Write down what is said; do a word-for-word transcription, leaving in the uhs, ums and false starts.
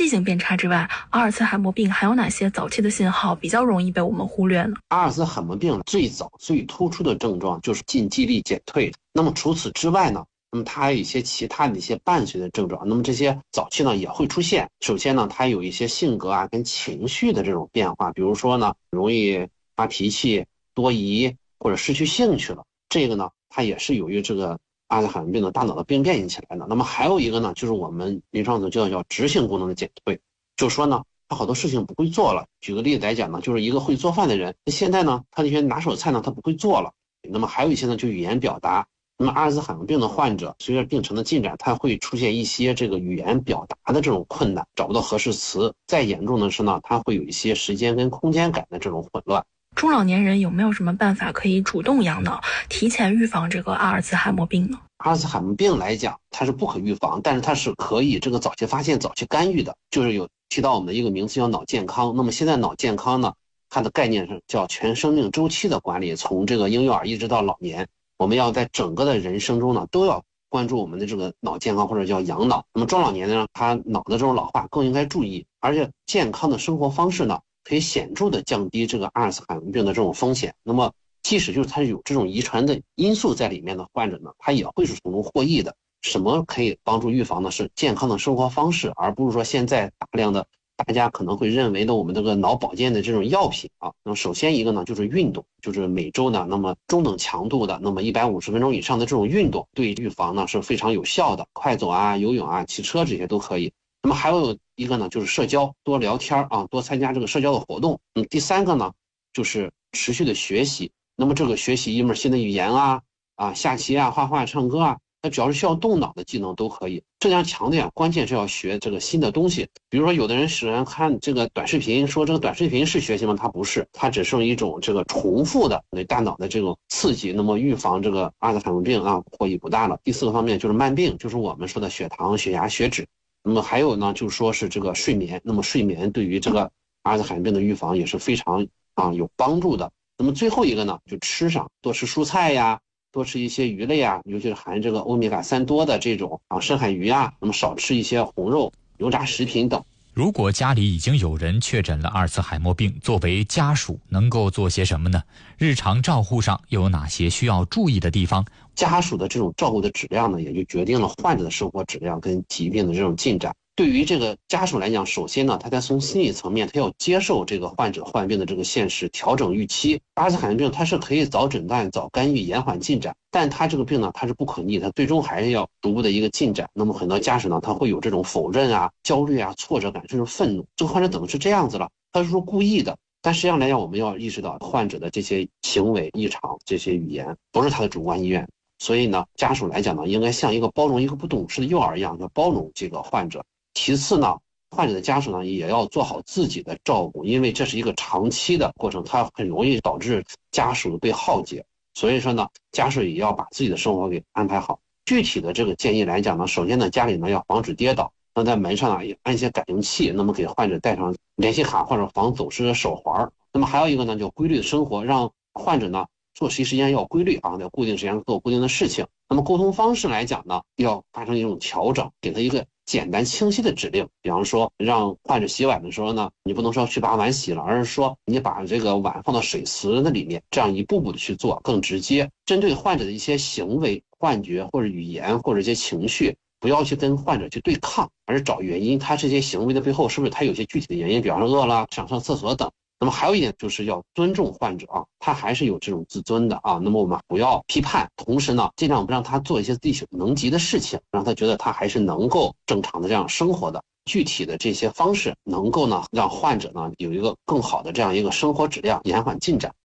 性变差之外，阿尔茨海默病还有哪些早期的信号比较容易被我们忽略呢？ 阿尔茨海默病最早最突出的症状就是禁记忆力减退。那么除此之外呢，那么它还有一些其他的一些伴随的症状，那么这些早期呢也会出现。首先呢，它有一些性格啊跟情绪的这种变化，比如说呢容易发脾气、多疑或者失去兴趣了，这个呢它也是由于这个阿尔茨海默病的大脑的病变引起来的。那么还有一个呢，就是我们临床中叫叫执行功能的减退，就是说呢他好多事情不会做了。举个例子来讲呢，就是一个会做饭的人，现在呢他那些拿手菜呢他不会做了。那么还有一些呢就语言表达。那么阿尔茨海默病的患者随着病程的进展，他会出现一些这个语言表达的这种困难，找不到合适词。再严重的是呢，他会有一些时间跟空间感的这种混乱。 中老年人有没有什么办法可以主动养脑，提前预防这个阿尔茨海默病呢？ 阿尔茨海默病来讲，它是不可预防，但是它是可以这个早期发现、早期干预的。就是有提到我们的一个名词叫脑健康。那么现在脑健康呢，它的概念是叫全生命周期的管理，从这个婴幼儿一直到老年，我们要在整个的人生中呢，都要关注我们的这个脑健康，或者叫养脑。那么中老年呢，他脑的这种老化更应该注意，而且健康的生活方式呢，可以显著的降低这个阿尔茨海默病的这种风险。那么即使就是他有这种遗传的因素在里面的患者呢，他也会是从中获益的。什么可以帮助预防呢？是健康的生活方式，而不是说现在大量的大家可能会认为的我们这个脑保健的这种药品啊。那么首先一个呢就是运动，就是每周呢那么中等强度的那么一百五十分钟以上的这种运动，对预防呢是非常有效的。快走啊、游泳啊、骑车这些都可以。那么还有一个呢就是社交，多聊天啊，多参加这个社交的活动。嗯，第三个呢就是持续的学习。那么这个学习一门新的语言啊啊下棋啊、画画、唱歌啊，那只要是需要动脑的技能都可以。这样强调，关键是要学这个新的东西。比如说有的人喜欢看这个短视频，说这个短视频是学习吗？它不是，它只是一种这个重复的对大脑的这种刺激，那么预防这个阿尔茨海默病啊获益不大了。第四个方面就是慢病，就是我们说的血糖、血压、血脂。那么还有呢，就是说是这个睡眠，那么睡眠对于这个阿尔茨海默病的预防也是非常啊有帮助的。那么最后一个呢，就吃上，多吃蔬菜呀，多吃一些鱼类啊，尤其是含这个欧米伽三多的这种啊深海鱼啊，那么少吃一些红肉、油炸食品等。 如果家里已经有人确诊了阿尔茨海默病，作为家属能够做些什么呢？日常照护上又有哪些需要注意的地方？ 家属的这种照顾的质量呢，也就决定了患者的生活质量跟疾病的这种进展。对于这个家属来讲，首先呢，他在从心理层面，他要接受这个患者患病的这个现实，调整预期。阿尔茨海默病它是可以早诊断、早干预、延缓进展，但它这个病呢，它是不可逆，它最终还是要逐步的一个进展。那么很多家属呢，他会有这种否认啊、焦虑啊、挫折感，甚至愤怒。这个患者怎么是这样子了？他是说故意的。但实际上来讲，我们要意识到患者的这些行为异常、这些语言不是他的主观意愿。所以呢，家属来讲呢，应该像一个包容一个不懂事的幼儿一样，要包容这个患者。其次呢，患者的家属呢也要做好自己的照顾，因为这是一个长期的过程，它很容易导致家属被耗竭。所以说呢，家属也要把自己的生活给安排好。具体的这个建议来讲呢，首先呢，家里呢要防止跌倒，那在门上呢也安一些感应器，那么给患者带上联系卡或者防走失的手环。那么还有一个呢，叫规律的生活，让患者呢作息时间要规律啊，要固定时间做固定的事情。那么沟通方式来讲呢，要发生一种调整，给他一个简单清晰的指令。比方说，让患者洗碗的时候呢，你不能说去把碗洗了，而是说你把这个碗放到水池的里面，这样一步步的去做，更直接。针对患者的一些行为、幻觉或者语言或者一些情绪，不要去跟患者去对抗，而是找原因，他这些行为的背后是不是他有些具体的原因，比方说饿了、想上厕所等。那么还有一点就是要尊重患者啊，他还是有这种自尊的啊。那么我们不要批判，同时呢，尽量不让他做一些自己能及的事情，让他觉得他还是能够正常的这样生活的。具体的这些方式能够呢，让患者呢有一个更好的这样一个生活质量，延缓进展。